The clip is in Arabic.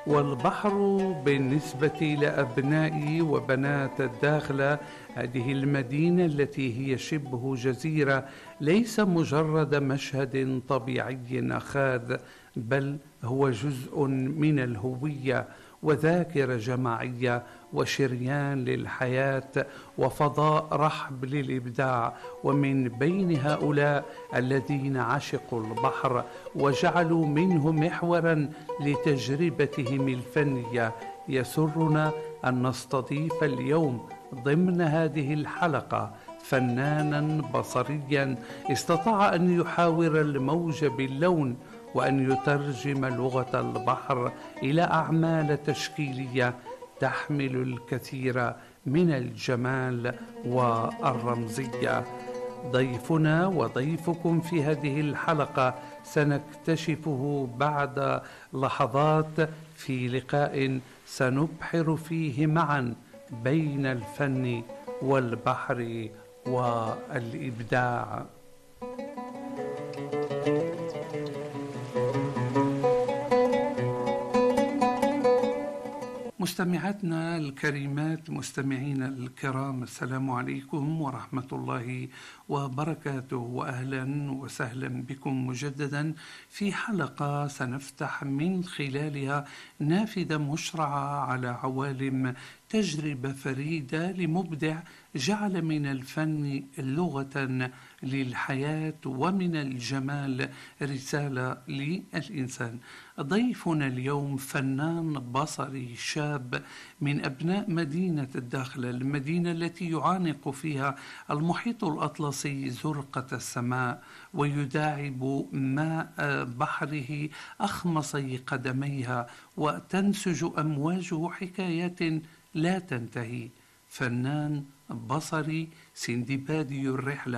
والبحر بالنسبة لأبنائي وبنات الداخلة، هذه المدينة التي هي شبه جزيرة، ليس مجرد مشهد طبيعي أخاذ، بل هو جزء من الهوية وذاكرة جماعية وشريان للحياة وفضاء رحب للإبداع. ومن بين هؤلاء الذين عشقوا البحر وجعلوا منه محورا لتجربتهم الفنية، يسرنا أن نستضيف اليوم ضمن هذه الحلقة فنانا بصريا استطاع أن يحاور الموج باللون وأن يترجم لغة البحر إلى أعمال تشكيلية تحمل الكثير من الجمال والرمزية. ضيفنا وضيفكم في هذه الحلقة سنكتشفه بعد لحظات في لقاء سنبحر فيه معا بين الفن والبحر والإبداع. مستمعاتنا الكريمات، مستمعينا الكرام، السلام عليكم ورحمة الله وبركاته، وأهلا وسهلا بكم مجددا في حلقة سنفتح من خلالها نافذة مشرعة على عوالم تجربة فريدة لمبدع جعل من الفن لغة للحياة ومن الجمال رسالة للإنسان. ضيفنا اليوم فنان بصري شاب من أبناء مدينة الداخلة، المدينة التي يعانق فيها المحيط الأطلسي زرقة السماء ويداعب ماء بحره أخمصي قدميها وتنسج أمواجه حكايات لا تنتهي. فنان بصري سندبادي الرحلة